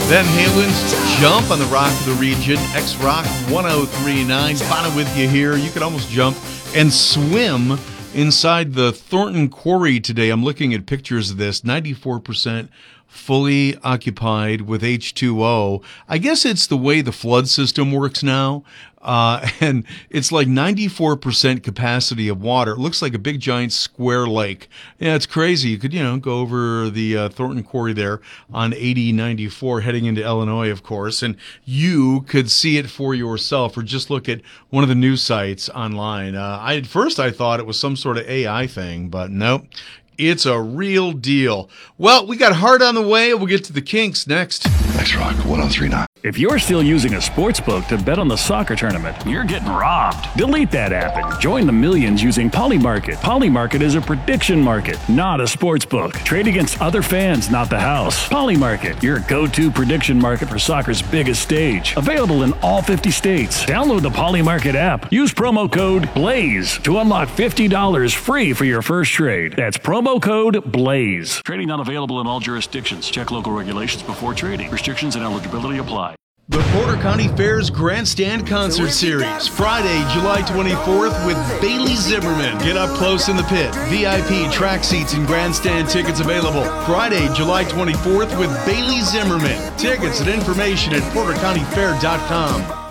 Van Halen's Jump on the Rock of the Region, X-Rock 1039. Bono with you here. You could almost jump and swim inside the Thornton Quarry today. I'm looking at pictures of this, 94% fully occupied with H2O. I guess it's the way the flood system works now. And it's like 94% capacity of water. It looks like a big giant square lake. Yeah, it's crazy. You could, go over the Thornton Quarry there on 8094 heading into Illinois, of course, and you could see it for yourself or just look at one of the news sites online. At first I thought it was some sort of AI thing, but nope. It's a real deal. Well, we got Hard on the way. We'll get to the Kinks next. X-Rock 1039. If you're still using a sports book to bet on the soccer tournament, you're getting robbed. Delete that app and join the millions using Polymarket. Polymarket is a prediction market, not a sports book. Trade against other fans, not the house. Polymarket, your go-to prediction market for soccer's biggest stage. Available in all 50 states. Download the Polymarket app. Use promo code BLAZE to unlock $50 free for your first trade. That's promo code BLAZE. Trading not available in all jurisdictions. Check local regulations before trading. Restrictions and eligibility apply. The Porter County Fair's Grandstand Concert Series, Friday, July 24th with Bailey Zimmerman. Get up close in the pit. VIP, track seats, and grandstand tickets available. Friday, July 24th with Bailey Zimmerman. Tickets and information at portercountyfair.com.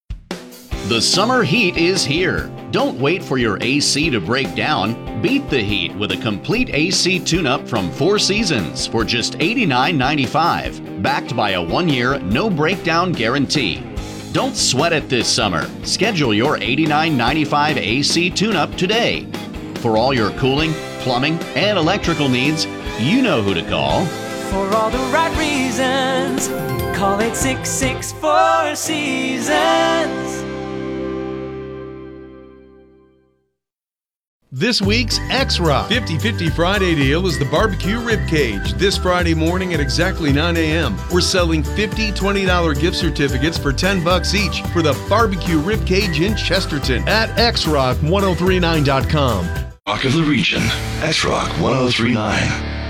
The summer heat is here. Don't wait for your AC to break down. Beat the heat with a complete AC tune-up from Four Seasons for just $89.95, backed by a 1-year no-breakdown guarantee. Don't sweat it this summer. Schedule your $89.95 AC tune-up today. For all your cooling, plumbing, and electrical needs, you know who to call. For all the right reasons, call 866-4 Seasons. This week's X-Rock 50-50 Friday deal is the barbecue rib cage. This Friday morning at exactly 9 a.m. We're selling $50 $20 gift certificates for $10 each for the barbecue rib cage in Chesterton at xrock1039.com. Rock of the Region. X-Rock 1039.